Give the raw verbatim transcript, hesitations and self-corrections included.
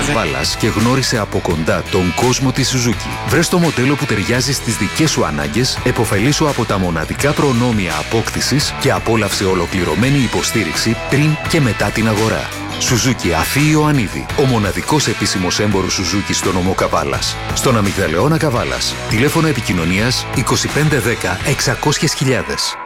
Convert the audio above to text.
Καβάλας και γνώρισε από κοντά τον κόσμο της Suzuki. Βρες το μοντέλο που ταιριάζει στις δικές σου ανάγκες, επωφελήσου από τα μοναδικά προνόμια απόκτησης και απόλαυσε ολοκληρωμένη υποστήριξη πριν και μετά την αγορά. Suzuki Αφή Ιωαννίδη, ο μοναδικός επίσημος έμπορος Suzuki στο νομό Καβάλας. Στον Αμυγδαλεώνα Καβάλας. Τηλέφωνο επικοινωνίας είκοσι πέντε δέκα εξακόσιες χιλιάδες.